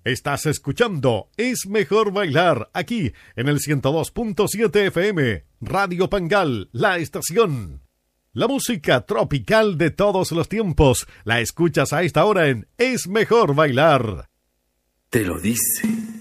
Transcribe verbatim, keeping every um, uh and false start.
Estás escuchando Es Mejor Bailar, aquí en el ciento dos punto siete F M, Radio Pangal, la estación. La música tropical de todos los tiempos la escuchas a esta hora en Es Mejor Bailar. Te lo dice